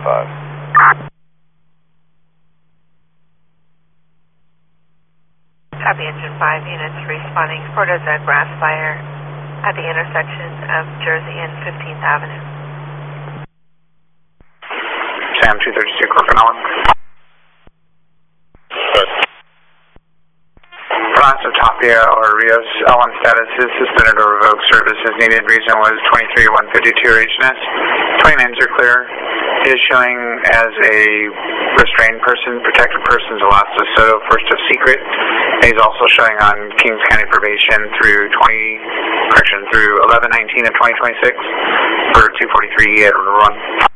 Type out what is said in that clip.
5. Copy, engine 5 units responding for a grass fire at the intersection of Jersey and 15th Avenue. Sam 232, Corcoran. Lots of Tapia or Rios L1 status is suspended or revoked service as needed. Reason was 23152 HNS. 29s are clear. He is showing as a restrained person, protected person, Alasta Soto, first of secret. And he's also showing on Kings County probation through 11/19 of 2026 for 243 he had run.